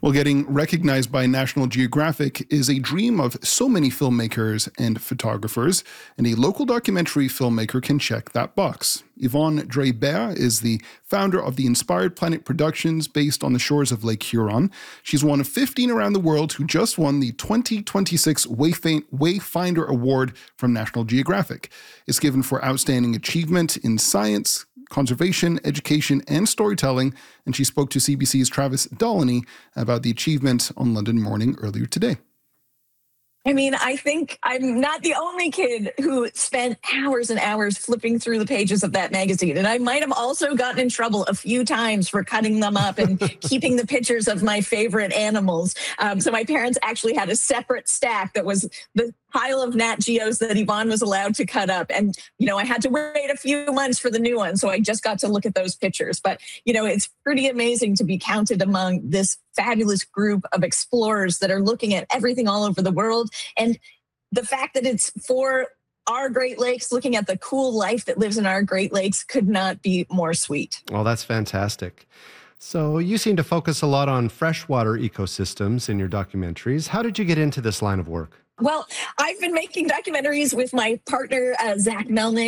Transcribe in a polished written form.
Well, getting recognized by National Geographic is a dream of so many filmmakers and photographers, and a local documentary filmmaker can check that box. Yvonne Drébert is the founder of the Inspired Planet Productions based on the shores of Lake Huron. She's one of 15 around the world who just won the 2026 Wayfinder Award from National Geographic. It's given for outstanding achievement in science, conservation, education, and storytelling, and she spoke to CBC's Travis Dolleny about the achievement on London Morning earlier today. I mean, I think I'm not the only kid who spent hours and hours flipping through the pages of that magazine. And I might have also gotten in trouble a few times for cutting them up and keeping the pictures of my favorite animals. So my parents actually had a separate stack that was the pile of Nat Geos that Yvonne was allowed to cut up. And, I had to wait a few months for the new one. So I just got to look at those pictures. But, it's pretty amazing to be counted among this fabulous group of explorers that are looking at everything all over the world. And the fact that it's for our Great Lakes, looking at the cool life that lives in our Great Lakes, could not be more sweet. Well, that's fantastic. So you seem to focus a lot on freshwater ecosystems in your documentaries. How did you get into this line of work? Well, I've been making documentaries with my partner, Zach Melnick,